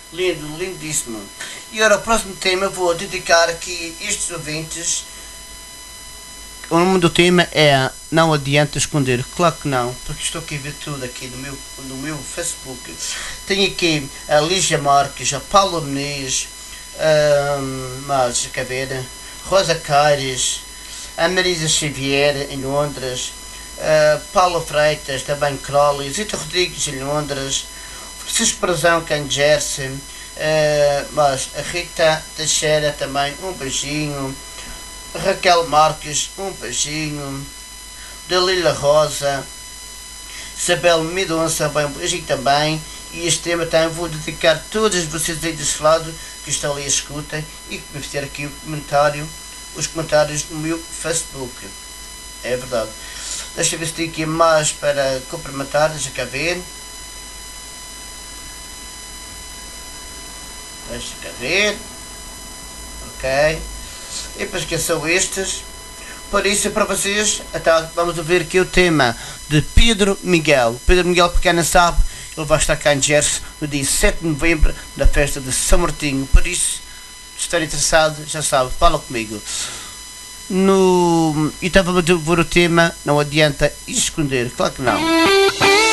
Lindo, lindíssimo. E agora o próximo tema vou dedicar aqui estes ouvintes. O nome do tema é Não Adianta Esconder. Claro que não, porque estou aqui a ver tudo aqui no meu Facebook. Tenho aqui a Lígia Marques, a Paula Muniz, mas quer ver, Rosa Caires, a Marisa Xavier em Londres, Paulo Freitas, também Crowley, Zita Rodrigues em Londres, Francisco Brazão, que é em Jersey, mas a Rita Teixeira também, um beijinho. Raquel Marques, um beijinho. Dalila Rosa, Isabel Midonça, bem, um beijinho também. E este tema também vou dedicar a todos vocês aí desse lado que estão ali a escutem e que me fizeram aqui os comentários no meu Facebook. É verdade. Deixa eu ver se tem aqui mais para cumprimentar, deixa cá ver. Deixa cá ver. Ok. E depois que são estes. Por isso, para vocês, então, vamos ouvir aqui o tema de Pedro Miguel. Pedro Miguel, para quem não sabe, ele vai estar cá em Jersey no dia 7 de novembro, na festa de São Martinho. Por isso, se estiver interessado, já sabe, fala comigo. Então vamos ouvir o tema Não Adianta Esconder. Claro que não.